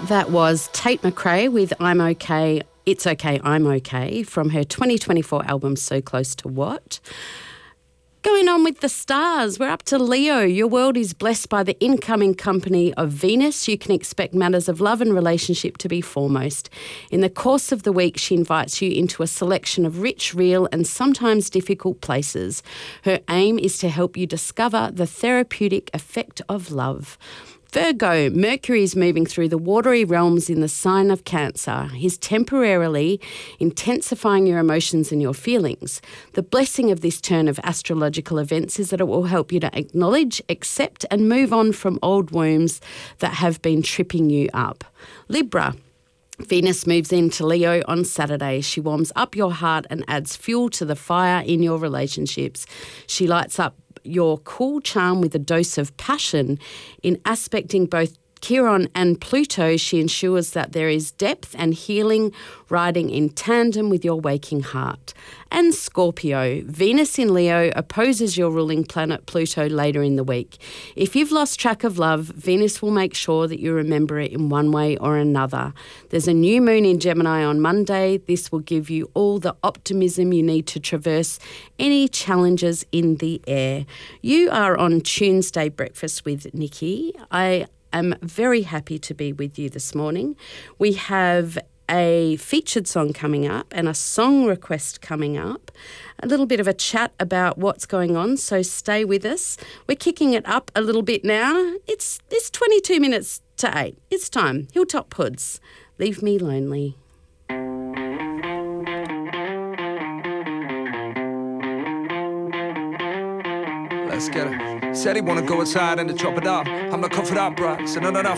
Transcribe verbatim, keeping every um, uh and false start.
That was Tate McRae with I'm Okay, It's Okay, I'm Okay from her twenty twenty-four album So Close to What. Going on with the stars, we're up to Leo. Your world is blessed by the incoming company of Venus. You can expect matters of love and relationship to be foremost. In the course of the week, she invites you into a selection of rich, real and sometimes difficult places. Her aim is to help you discover the therapeutic effect of love. Virgo, Mercury is moving through the watery realms in the sign of Cancer. He's temporarily intensifying your emotions and your feelings. The blessing of this turn of astrological events is that it will help you to acknowledge, accept and move on from old wounds that have been tripping you up. Libra, Venus moves into Leo on Saturday. She warms up your heart and adds fuel to the fire in your relationships. She lights up your cool charm with a dose of passion. In aspecting both Chiron and Pluto, she ensures that there is depth and healing riding in tandem with your waking heart. And Scorpio, Venus in Leo opposes your ruling planet Pluto later in the week. If you've lost track of love, Venus will make sure that you remember it in one way or another. There's a new moon in Gemini on Monday. This will give you all the optimism you need to traverse any challenges in the air. You are on Tuesday Breakfast with Nikki. I I'm very happy to be with you this morning. We have a featured song coming up and a song request coming up, a little bit of a chat about what's going on, so stay with us. We're kicking it up a little bit now. It's, it's twenty-two minutes to eight. It's time. Hilltop Hoods, Leave Me Lonely. Let's get it. Said he wanna go outside and to chop it up. I'm not cut for that, bruh. Said no, no, no.